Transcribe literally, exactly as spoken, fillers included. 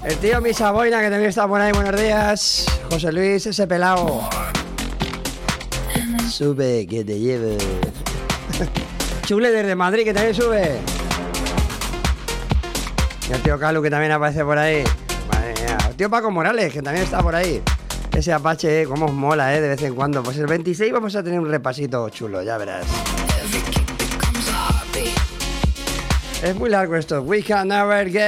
El tío Misa Boina, que también está por ahí, buenos días. José Luis, ese pelao. Sube, que te lleve. Chule desde Madrid, que también sube. Y el tío Calu, que también aparece por ahí. Madre mía. El tío Paco Morales, que también está por ahí. Ese Apache, eh, cómo os mola, eh, de vez en cuando. Pues el veintiséis vamos a tener un repasito chulo, ya verás. Es muy largo esto. We can never get